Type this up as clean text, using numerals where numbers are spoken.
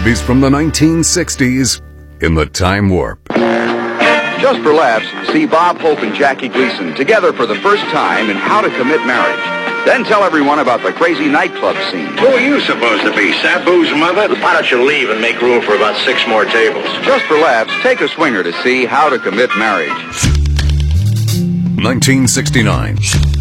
movies from the 1960s in the Time Warp. Just for laughs, see Bob Hope and Jackie Gleason together for the first time in How to Commit Marriage. Then tell everyone about the crazy nightclub scene. Who are you supposed to be, Sabu's mother? Why don't you leave and make room for about 6 more tables? Just for laughs, take a swinger to see How to Commit Marriage. 1969.